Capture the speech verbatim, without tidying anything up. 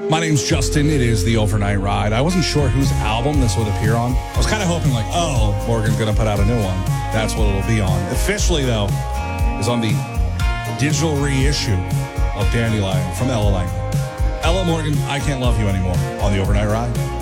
My name's Justin. It is the Overnight Ride. I wasn't sure whose album this would appear on. I was kind of hoping like, oh, Morgan's going to put out a new one. That's what it'll be on. Officially, though, is on the digital reissue of Dandelion from Ella Lang. Ella Morgan, I Can't Love You Anymore on the Overnight Ride.